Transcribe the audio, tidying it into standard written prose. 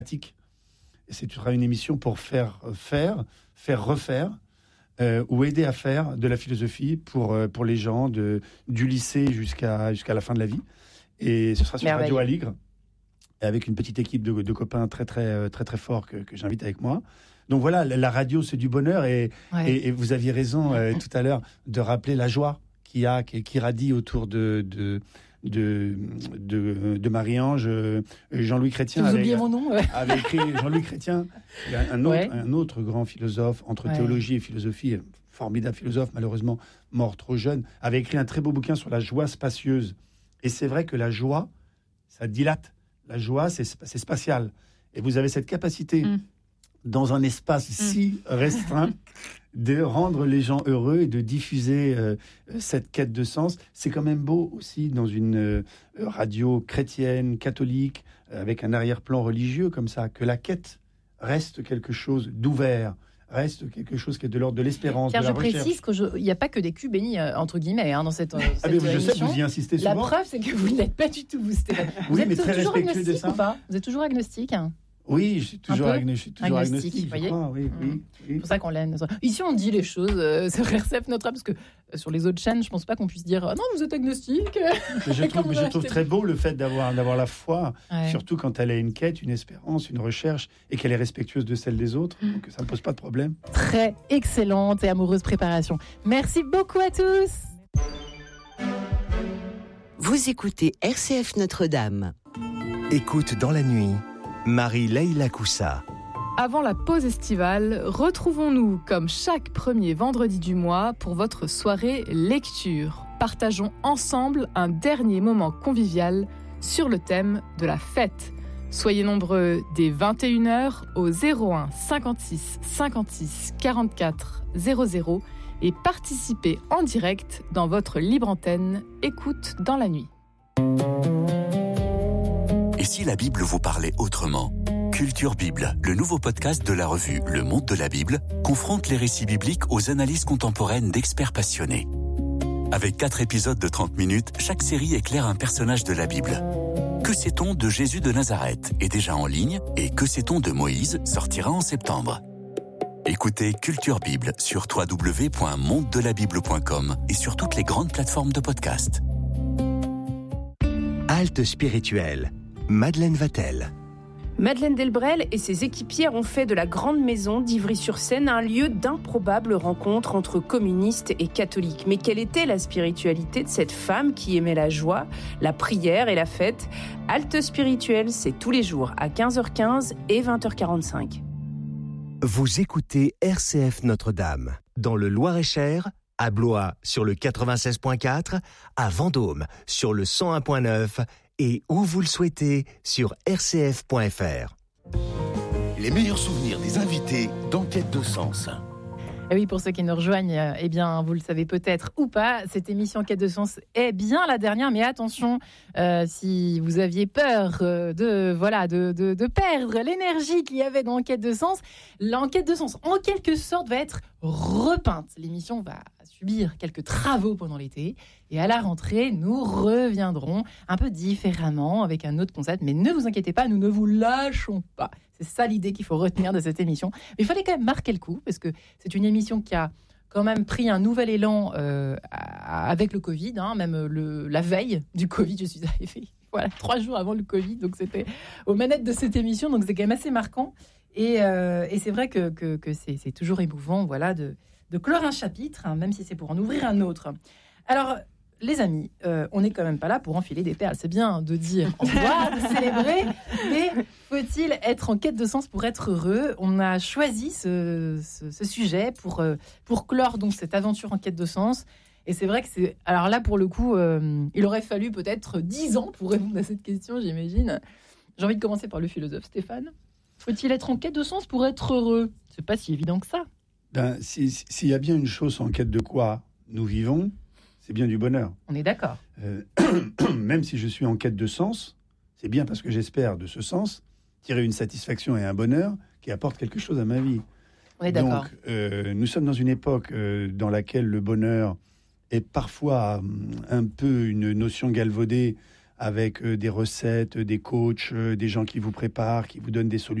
Et ce sera une émission pour faire refaire, ou aider à faire de la philosophie pour les gens du lycée jusqu'à la fin de la vie. Et ce sera sur Radio Aligre, avec une petite équipe de copains très, très, très, très forts que j'invite avec moi. Donc voilà, la radio, c'est du bonheur. Et vous aviez raison tout à l'heure de rappeler la joie qui radie autour de Marie-Ange. Jean-Louis Chrétien. Vous oubliez mon nom avait écrit Jean-Louis Chrétien, un autre grand philosophe entre théologie et philosophie, formidable philosophe, malheureusement mort trop jeune, avait écrit un très beau bouquin sur la joie spacieuse. Et c'est vrai que la joie, ça dilate. La joie, c'est spatial. Et vous avez cette capacité, dans un espace si restreint, de rendre les gens heureux et de diffuser cette quête de sens. C'est quand même beau aussi dans une radio chrétienne, catholique, avec un arrière-plan religieux comme ça, que la quête reste quelque chose d'ouvert, reste quelque chose qui est de l'ordre de l'espérance, car de la recherche. Je précise qu'il n'y a pas que des culs bénis, entre guillemets, dans cette mais je sais, vous y insistez souvent. La preuve, c'est que vous ne l'êtes pas du tout, vous, Stéphane. Vous êtes toujours agnostique ou pas ? Vous êtes toujours agnostique ? Oui, je suis toujours agnostique, vous voyez. je crois, oui. C'est pour ça qu'on l'aime. Ici, on dit les choses sur RCF Notre Dame, parce que sur les autres chaînes, je pense pas qu'on puisse dire non, vous êtes agnostique. Je trouve très beau le fait d'avoir la foi, surtout quand elle a une quête, une espérance, une recherche, et qu'elle est respectueuse de celle des autres. Donc ça ne pose pas de problème. Très excellente et amoureuse préparation. Merci beaucoup à tous. Vous écoutez RCF Notre-Dame. Écoute dans la nuit, Marie-Leila Coussa. Avant la pause estivale, retrouvons-nous comme chaque premier vendredi du mois pour votre soirée lecture. Partageons ensemble un dernier moment convivial sur le thème de la fête. Soyez nombreux dès 21h au 01 56 56 44 00 et participez en direct dans votre libre antenne Écoute dans la nuit. Et si la Bible vous parlait autrement ? Culture Bible, le nouveau podcast de la revue Le Monde de la Bible, confronte les récits bibliques aux analyses contemporaines d'experts passionnés. Avec 4 épisodes de 30 minutes, chaque série éclaire un personnage de la Bible. Que sait-on de Jésus de Nazareth est déjà en ligne et Que sait-on de Moïse sortira en septembre. Écoutez Culture Bible sur www.mondedelabible.com et sur toutes les grandes plateformes de podcast. Halte spirituelle. Madeleine Vatel. Madeleine Delbrel et ses équipières ont fait de la Grande Maison d'Ivry-sur-Seine un lieu d'improbables rencontres entre communistes et catholiques. Mais quelle était la spiritualité de cette femme qui aimait la joie, la prière et la fête ? Halte spirituelle, c'est tous les jours à 15h15 et 20h45. Vous écoutez RCF Notre-Dame, dans le Loir-et-Cher, à Blois sur le 96.4, à Vendôme sur le 101.9 et où vous le souhaitez sur rcf.fr. Les meilleurs souvenirs des invités d'Enquête de Sens. Et oui, pour ceux qui nous rejoignent, eh bien, vous le savez peut-être ou pas, cette émission Enquête de Sens est bien la dernière. Mais attention, si vous aviez peur de perdre l'énergie qu'il y avait dans Enquête de Sens, l'Enquête de Sens, en quelque sorte, va être repeinte. L'émission va subir quelques travaux pendant l'été. Et à la rentrée, nous reviendrons un peu différemment avec un autre concept. Mais ne vous inquiétez pas, nous ne vous lâchons pas. C'est ça l'idée qu'il faut retenir de cette émission. Mais il fallait quand même marquer le coup, parce que c'est une émission qui a quand même pris un nouvel élan avec le Covid, même la veille du Covid, je suis arrivée 3 jours avant le Covid, donc c'était aux manettes de cette émission, donc c'est quand même assez marquant. Et c'est vrai que c'est toujours émouvant de clore un chapitre, même si c'est pour en ouvrir un autre. Alors, les amis, on n'est quand même pas là pour enfiler des perles. C'est bien de dire au revoir, de célébrer, mais faut-il être en quête de sens pour être heureux ? On a choisi ce sujet pour clore donc cette aventure en quête de sens. Et c'est vrai que c'est... Alors là, pour le coup, il aurait fallu peut-être 10 ans pour répondre à cette question, j'imagine. J'ai envie de commencer par le philosophe Stéphane. Faut-il être en quête de sens pour être heureux ? C'est pas si évident que ça. S'il y a bien une chose en quête de quoi nous vivons, c'est bien du bonheur. On est d'accord. Même si je suis en quête de sens, c'est bien parce que j'espère de ce sens tirer une satisfaction et un bonheur qui apportent quelque chose à ma vie. On est d'accord. Donc, nous sommes dans une époque dans laquelle le bonheur est parfois un peu une notion galvaudée avec des recettes, des coachs, des gens qui vous préparent, qui vous donnent des solutions.